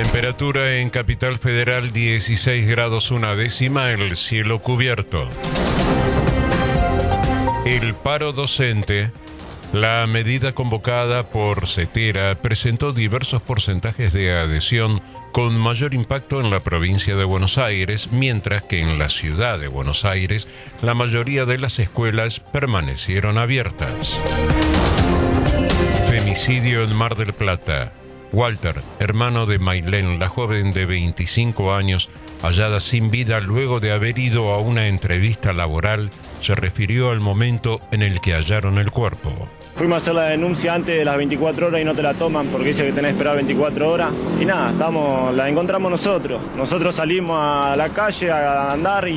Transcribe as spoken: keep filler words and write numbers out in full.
Temperatura en Capital Federal dieciséis grados una décima, el cielo cubierto. El paro docente. La medida convocada por CETERA presentó diversos porcentajes de adhesión con mayor impacto en la provincia de Buenos Aires, mientras que en la ciudad de Buenos Aires la mayoría de las escuelas permanecieron abiertas. Femicidio en Mar del Plata. Walter, hermano de Mailén, la joven de veinticinco años, hallada sin vida luego de haber ido a una entrevista laboral, se refirió al momento en el que hallaron el cuerpo. Fuimos a hacer la denuncia antes de las veinticuatro horas y no te la toman porque dice que tenés que esperar veinticuatro horas. Y nada, estamos, la encontramos nosotros. Nosotros salimos a la calle a andar y